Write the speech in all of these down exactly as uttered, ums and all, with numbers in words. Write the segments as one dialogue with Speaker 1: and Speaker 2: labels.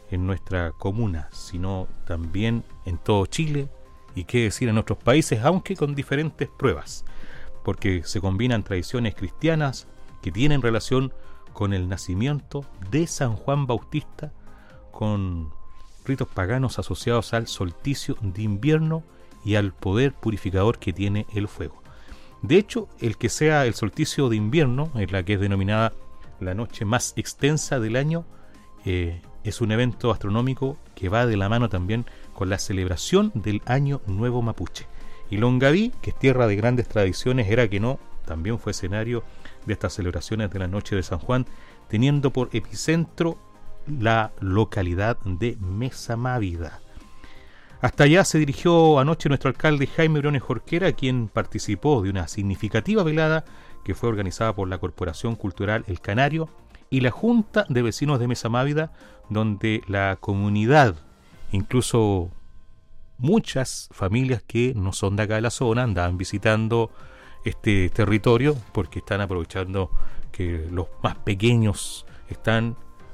Speaker 1: en nuestra comuna, sino también en todo Chile y qué decir en otros países, aunque con diferentes pruebas, porque se combinan tradiciones cristianas que tienen relación con el nacimiento de San Juan Bautista, con ritos paganos asociados al solsticio de invierno y al poder purificador que tiene el fuego. De hecho, el que sea el solsticio de invierno, en la que es denominada la noche más extensa del año, eh, es un evento astronómico que va de la mano también con la celebración del Año Nuevo Mapuche. Y Longaví, que es tierra de grandes tradiciones, era que no, también fue escenario de estas celebraciones de la noche de San Juan, teniendo por epicentro la localidad de Mesa Mávida. Hasta allá se dirigió anoche nuestro alcalde Jaime Briones Jorquera, quien participó de una significativa velada que fue organizada por la Corporación Cultural El Canario y la Junta de Vecinos de Mesa Mávida, donde la comunidad, incluso muchas familias que no son de acá de la zona, andaban visitando este territorio porque están aprovechando que los más pequeños están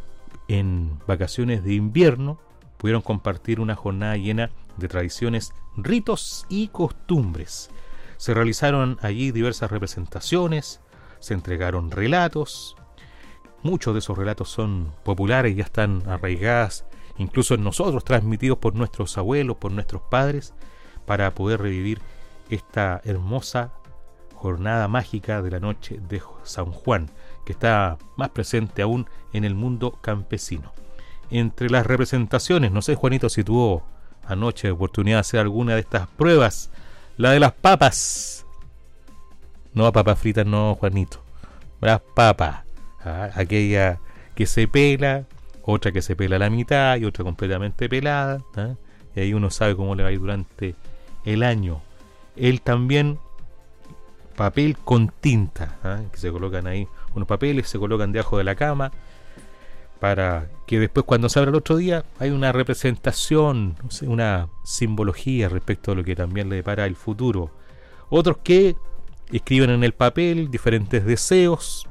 Speaker 1: en vacaciones de invierno, pudieron compartir una jornada llena de tradiciones, ritos y costumbres. Se realizaron allí diversas representaciones, se entregaron relatos. Muchos de esos relatos son populares, ya están arraigadas incluso en nosotros, transmitidos por nuestros abuelos, por nuestros padres, para poder revivir esta hermosa jornada mágica de la noche de San Juan, que está más presente aún en el mundo campesino. Entre las representaciones, no sé, Juanito, si tuvo anoche oportunidad de hacer alguna de estas pruebas, la de las papas. No, papas fritas no, Juanito. Las papas. ¿Ah? Aquella que se pela, otra que se pela a la mitad y otra completamente pelada. ¿Ah? Y ahí uno sabe cómo le va a ir durante el año. Él también, papel con tinta, ¿ah? Que se colocan ahí unos papeles, se colocan debajo de la cama, para que después cuando se abra el otro día hay una representación, no sé, una simbología respecto a lo que también le depara el futuro. Otros que escriben en el papel diferentes deseos,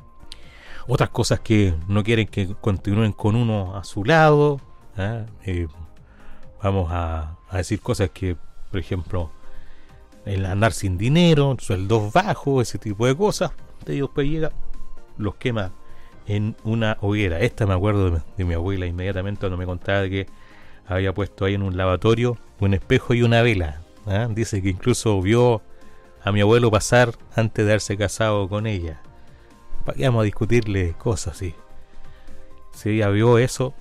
Speaker 1: otras cosas que no quieren que continúen con uno a su lado. ¿eh? Eh, vamos a, a decir cosas que, por ejemplo, el andar sin dinero, sueldos bajos, ese tipo de cosas. De ellos después llega, los quema en una hoguera. Esta me acuerdo de, de mi abuela inmediatamente cuando me contaba que había puesto ahí en un lavatorio un espejo y una vela. ¿eh? Dice que incluso vio a mi abuelo pasar antes de haberse casado con ella. ¿Para qué vamos a discutirle cosas así? Si ella vio eso,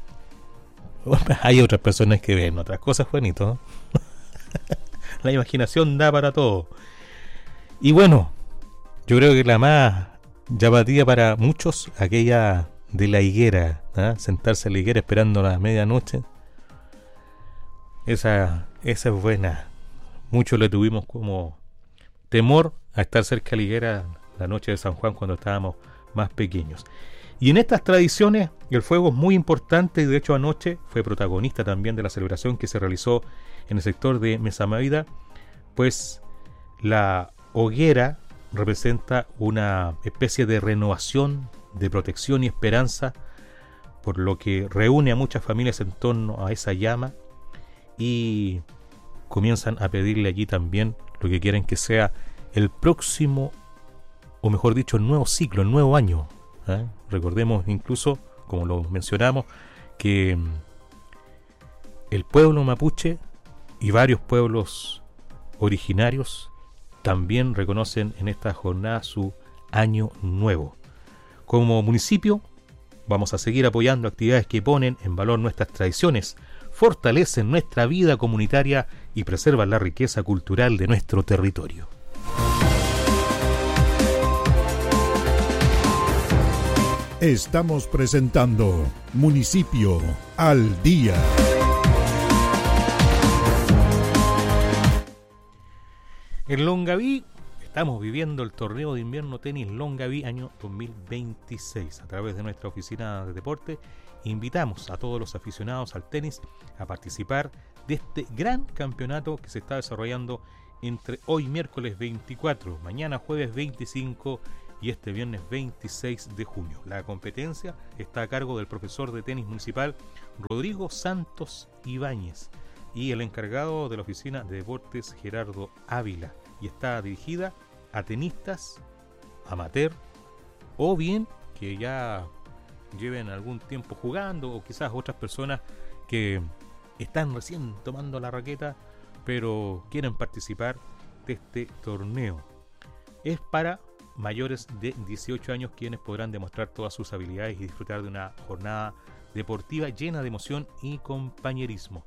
Speaker 1: hay otras personas que ven otras cosas, Juanito. ¿no? La imaginación da para todo. Y bueno, yo creo que la más llamativa para muchos, aquella de la higuera, ¿eh? sentarse en la higuera esperando la medianoche. Esa, esa es buena. Muchos le tuvimos como temor a estar cerca de la higuera la noche de San Juan cuando estábamos más pequeños. Y en estas tradiciones el fuego es muy importante, y de hecho anoche fue protagonista también de la celebración que se realizó en el sector de Mesa Mávida, pues la hoguera representa una especie de renovación, de protección y esperanza, por lo que reúne a muchas familias en torno a esa llama y comienzan a pedirle allí también lo que quieren que sea el próximo, o mejor dicho, el nuevo ciclo, el nuevo año. ¿eh? Recordemos incluso, como lo mencionamos, que el pueblo mapuche y varios pueblos originarios también reconocen en esta jornada su año nuevo. Como municipio vamos a seguir apoyando actividades que ponen en valor nuestras tradiciones, fortalecen nuestra vida comunitaria y preservan la riqueza cultural de nuestro territorio.
Speaker 2: Estamos presentando Municipio al Día.
Speaker 1: En Longaví estamos viviendo el torneo de invierno tenis Longaví año dos mil veintiséis. A través de nuestra oficina de deporte invitamos a todos los aficionados al tenis a participar de este gran campeonato que se está desarrollando entre hoy miércoles veinticuatro, mañana jueves veinticinco y este viernes veintiséis de junio. La competencia está a cargo del profesor de tenis municipal Rodrigo Santos Ibáñez y el encargado de la oficina de deportes Gerardo Ávila, y está dirigida a tenistas amateur o bien que ya lleven algún tiempo jugando, o quizás otras personas que están recién tomando la raqueta pero quieren participar de este torneo. Es para mayores de dieciocho años, quienes podrán demostrar todas sus habilidades y disfrutar de una jornada deportiva llena de emoción y compañerismo.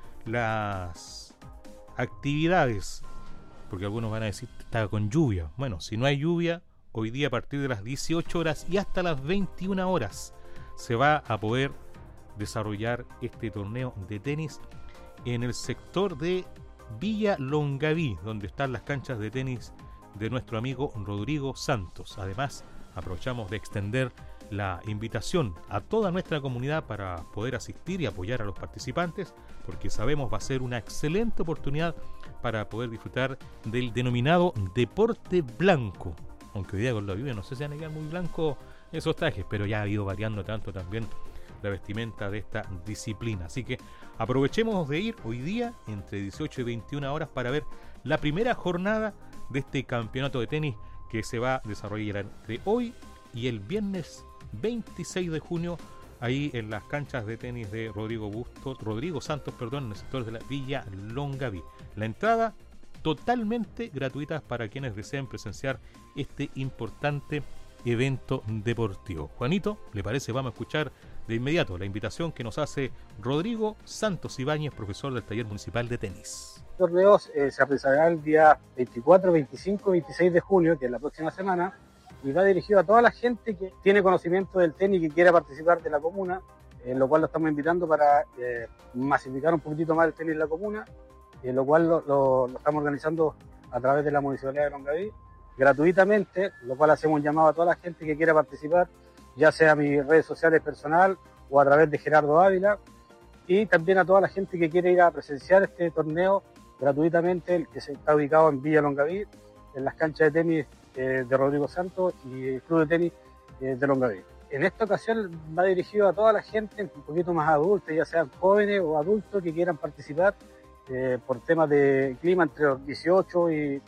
Speaker 1: Las actividades, porque algunos van a decir que estaba con lluvia. Bueno, si no hay lluvia, hoy día a partir de las dieciocho horas y hasta las veintiuna horas se va a poder desarrollar este torneo de tenis en el sector de Villa Longaví, donde están las canchas de tenis de nuestro amigo Rodrigo Santos. Además, aprovechamos de extender la invitación a toda nuestra comunidad para poder asistir y apoyar a los participantes, porque sabemos va a ser una excelente oportunidad para poder disfrutar del denominado deporte blanco, aunque hoy día con la lluvia no sé si van a quedar muy blancos esos trajes, pero ya ha ido variando tanto también la vestimenta de esta disciplina. Así que aprovechemos de ir hoy día entre dieciocho y veintiuna horas para ver la primera jornada de este campeonato de tenis que se va a desarrollar entre hoy y el viernes veintiséis de junio, ahí en las canchas de tenis de Rodrigo Bustos, Rodrigo Santos, perdón, en el sector de la Villa Longaví. La entrada totalmente gratuita para quienes deseen presenciar este importante evento deportivo. Juanito, ¿le parece? Vamos a escuchar de inmediato la invitación que nos hace Rodrigo Santos Ibáñez, profesor del Taller Municipal de Tenis.
Speaker 3: Torneos eh, se realizará el día veinticuatro, veinticinco, veintiséis de junio, que es la próxima semana, y va dirigido a toda la gente que tiene conocimiento del tenis y que quiera participar de la comuna, en lo cual lo estamos invitando para eh, masificar un poquitito más el tenis en la comuna, en lo cual lo, lo, lo estamos organizando a través de la Municipalidad de Longaví, gratuitamente, lo cual hacemos un llamado a toda la gente que quiera participar, ya sea a mis redes sociales personal o a través de Gerardo Ávila, y también a toda la gente que quiere ir a presenciar este torneo gratuitamente, el que se está ubicado en Villa Longaví, en las canchas de tenis eh, de Rodrigo Santos y el club de tenis eh, de Longaví. En esta ocasión va dirigido a toda la gente un poquito más adulta, ya sean jóvenes o adultos que quieran participar eh, por temas de clima entre los dieciocho y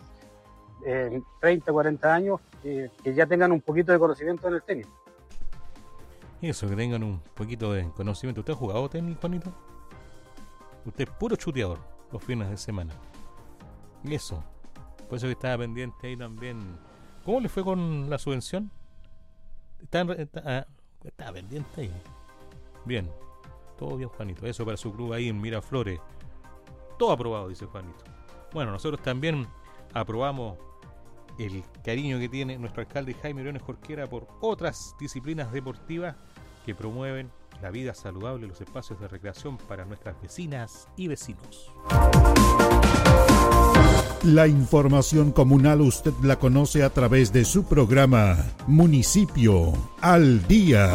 Speaker 3: eh, treinta, cuarenta años, eh, que ya tengan un poquito de conocimiento en el tenis.
Speaker 1: Eso, que tengan un poquito de conocimiento. ¿Usted ha jugado tenis, Juanito? Usted es puro chuteador los fines de semana. Y eso, por eso que estaba pendiente ahí también. ¿Cómo le fue con la subvención? Estaba, estaba, estaba pendiente ahí. Bien, todo bien, Juanito. Eso para su club ahí en Miraflores. Todo aprobado, dice Juanito. Bueno, nosotros también aprobamos el cariño que tiene nuestro alcalde Jaime Briones Jorquera por otras disciplinas deportivas que promueven la vida saludable y los espacios de recreación para nuestras vecinas y vecinos.
Speaker 2: La información comunal usted la conoce a través de su programa Municipio al Día.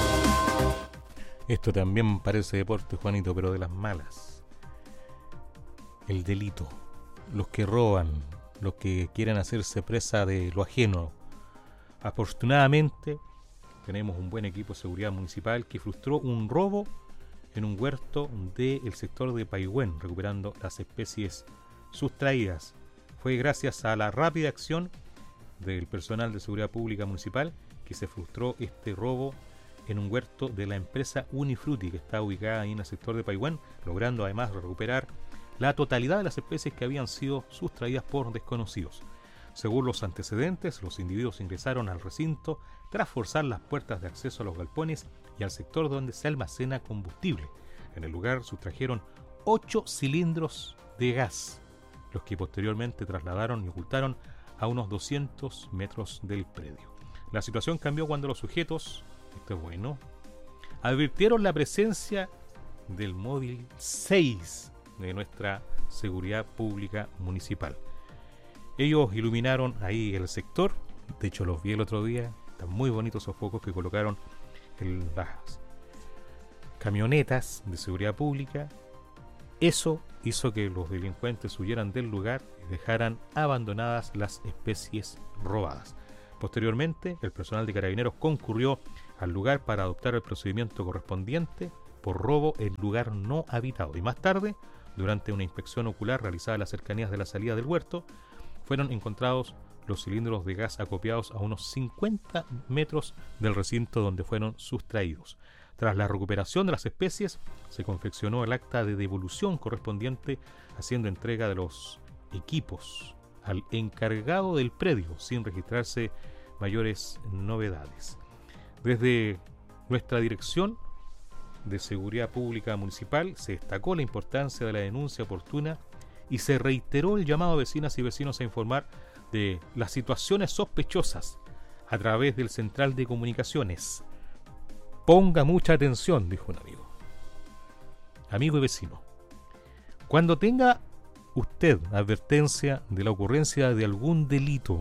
Speaker 1: Esto también parece deporte, Juanito, pero de las malas. El delito, los que roban, los que quieren hacerse presa de lo ajeno. Afortunadamente tenemos un buen equipo de seguridad municipal que frustró un robo en un huerto del sector de Paihuén, recuperando las especies sustraídas. Fue gracias a la rápida acción del personal de seguridad pública municipal que se frustró este robo en un huerto de la empresa Unifruti, que está ubicada ahí en el sector de Paihuén, logrando además recuperar la totalidad de las especies que habían sido sustraídas por desconocidos. Según los antecedentes, los individuos ingresaron al recinto tras forzar las puertas de acceso a los galpones y al sector donde se almacena combustible. En el lugar sustrajeron ocho cilindros de gas, los que posteriormente trasladaron y ocultaron a unos doscientos metros del predio. La situación cambió cuando los sujetos, esto es bueno, advirtieron la presencia del móvil seis de nuestra seguridad pública municipal. Ellos iluminaron ahí el sector, de hecho los vi el otro día, están muy bonitos esos focos que colocaron en las camionetas de seguridad pública. Eso hizo que los delincuentes huyeran del lugar y dejaran abandonadas las especies robadas. Posteriormente, el personal de Carabineros concurrió al lugar para adoptar el procedimiento correspondiente por robo en lugar no habitado. Y más tarde, durante una inspección ocular realizada en las cercanías de la salida del huerto, fueron encontrados los cilindros de gas acopiados a unos cincuenta metros del recinto donde fueron sustraídos. Tras la recuperación de las especies, se confeccionó el acta de devolución correspondiente, haciendo entrega de los equipos al encargado del predio, sin registrarse mayores novedades. Desde nuestra Dirección de Seguridad Pública Municipal se destacó la importancia de la denuncia oportuna y se reiteró el llamado a vecinas y vecinos a informar de las situaciones sospechosas a través del central de comunicaciones. Ponga mucha atención, dijo un amigo. Amigo y vecino, cuando tenga usted advertencia de la ocurrencia de algún delito,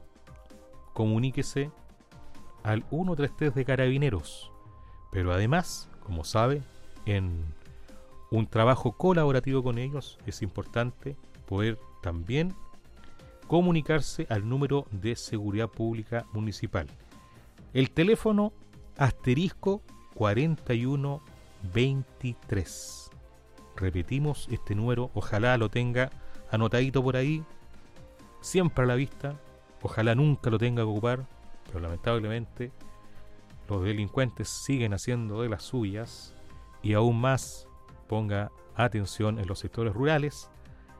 Speaker 1: comuníquese al ciento treinta y tres de Carabineros, pero además, como sabe, en un trabajo colaborativo con ellos es importante poder también comunicarse al número de Seguridad Pública Municipal. El teléfono asterisco cuarenta y uno veintitrés. Repetimos este número, ojalá lo tenga anotadito por ahí, siempre a la vista, ojalá nunca lo tenga que ocupar, pero lamentablemente los delincuentes siguen haciendo de las suyas, y aún más ponga atención en los sectores rurales.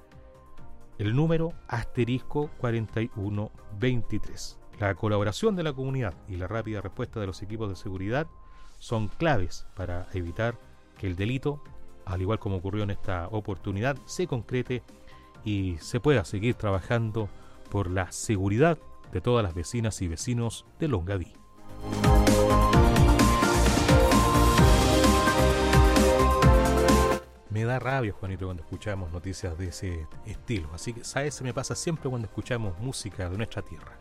Speaker 1: El número asterisco cuarenta y uno veintitrés. La colaboración de la comunidad y la rápida respuesta de los equipos de seguridad son claves para evitar que el delito, al igual como ocurrió en esta oportunidad, se concrete y se pueda seguir trabajando por la seguridad de todas las vecinas y vecinos de Longaví. Me da rabia, Juanito, cuando escuchamos noticias de ese estilo, así que, ¿sabes? Se me pasa siempre cuando escuchamos música de nuestra tierra.